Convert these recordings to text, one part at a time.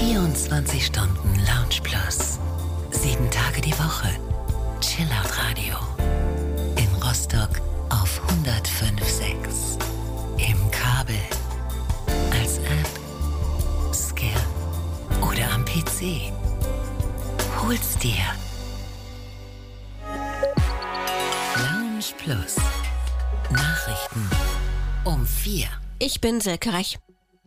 24 Stunden Lounge Plus. 7 Tage die Woche. Chillout Radio. In Rostock auf 105.6. Im Kabel. Als App. Scan. Oder am PC. Hol's dir. Lounge Plus. Nachrichten um 4. Ich bin Silke Rech.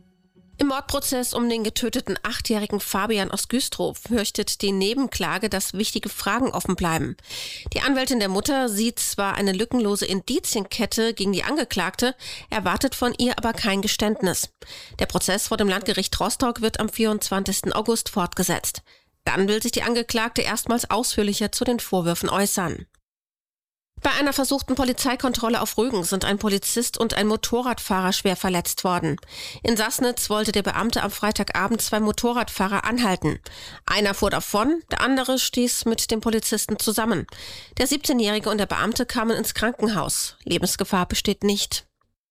Im Mordprozess um den getöteten 8-jährigen Fabian aus Güstrow fürchtet die Nebenklage, dass wichtige Fragen offen bleiben. Die Anwältin der Mutter sieht zwar eine lückenlose Indizienkette gegen die Angeklagte, erwartet von ihr aber kein Geständnis. Der Prozess vor dem Landgericht Rostock wird am 24. August fortgesetzt. Dann will sich die Angeklagte erstmals ausführlicher zu den Vorwürfen äußern. Bei einer versuchten Polizeikontrolle auf Rügen sind ein Polizist und ein Motorradfahrer schwer verletzt worden. In Sassnitz wollte der Beamte am Freitagabend 2 Motorradfahrer anhalten. Einer fuhr davon, der andere stieß mit dem Polizisten zusammen. Der 17-Jährige und der Beamte kamen ins Krankenhaus. Lebensgefahr besteht nicht.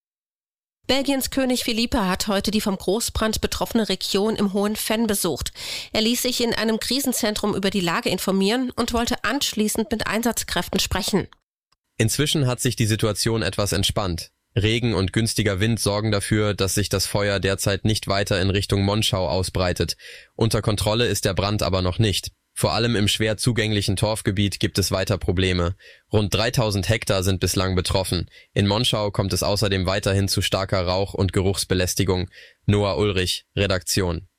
Belgiens König Philippe hat heute die vom Großbrand betroffene Region im Hohen Venn besucht. Er ließ sich in einem Krisenzentrum über die Lage informieren und wollte anschließend mit Einsatzkräften sprechen. Inzwischen hat sich die Situation etwas entspannt. Regen und günstiger Wind sorgen dafür, dass sich das Feuer derzeit nicht weiter in Richtung Monschau ausbreitet. Unter Kontrolle ist der Brand aber noch nicht. Vor allem im schwer zugänglichen Torfgebiet gibt es weiter Probleme. Rund 3000 Hektar sind bislang betroffen. In Monschau kommt es außerdem weiterhin zu starker Rauch- und Geruchsbelästigung. Noah Ulrich, Redaktion.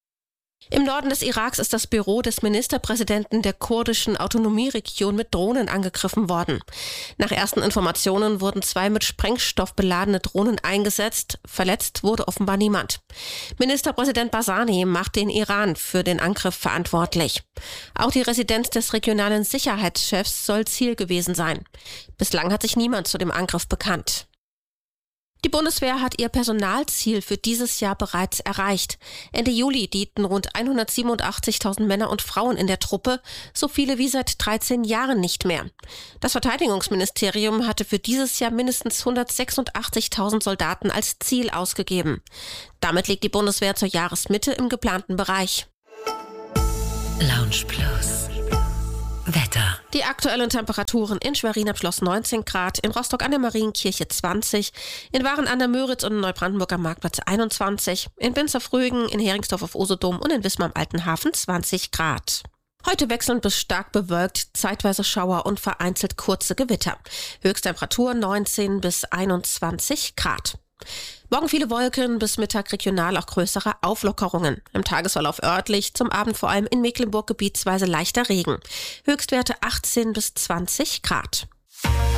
Im Norden des Iraks ist das Büro des Ministerpräsidenten der kurdischen Autonomieregion mit Drohnen angegriffen worden. Nach ersten Informationen wurden 2 mit Sprengstoff beladene Drohnen eingesetzt. Verletzt wurde offenbar niemand. Ministerpräsident Barzani macht den Iran für den Angriff verantwortlich. Auch die Residenz des regionalen Sicherheitschefs soll Ziel gewesen sein. Bislang hat sich niemand zu dem Angriff bekannt. Die Bundeswehr hat ihr Personalziel für dieses Jahr bereits erreicht. Ende Juli dienten rund 187.000 Männer und Frauen in der Truppe, so viele wie seit 13 Jahren nicht mehr. Das Verteidigungsministerium hatte für dieses Jahr mindestens 186.000 Soldaten als Ziel ausgegeben. Damit liegt die Bundeswehr zur Jahresmitte im geplanten Bereich. Lounge Plus. Wetter. Die aktuellen Temperaturen in Schwerin am Schloss 19 Grad, in Rostock an der Marienkirche 20, in Waren an der Müritz und in Neubrandenburg am Marktplatz 21, in Binzerfrügen, in Heringsdorf auf Usedom und in Wismar am Alten Hafen 20 Grad. Heute wechselnd bis stark bewölkt, zeitweise Schauer und vereinzelt kurze Gewitter. Höchsttemperatur 19 bis 21 Grad. Morgen viele Wolken, bis Mittag regional auch größere Auflockerungen. Im Tagesverlauf örtlich, zum Abend vor allem in Mecklenburg gebietsweise leichter Regen. Höchstwerte 18 bis 20 Grad.